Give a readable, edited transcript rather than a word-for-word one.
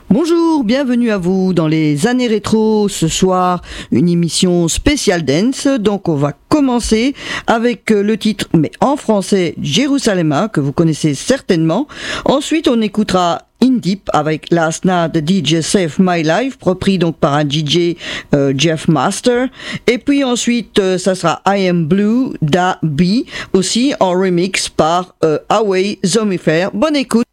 Bonjour, bienvenue à vous dans les années rétro. Ce soir, une émission spéciale dance. Donc on va commencer avec le titre, mais en français, Jérusalem, que vous connaissez certainement. Ensuite, on écoutera In Deep avec Last Night de DJ Save My Life, repris donc par un DJ Jeff Master. Et puis ensuite, ça sera I Am Blue Da B, aussi en remix par Away Zomifer. Bonne écoute.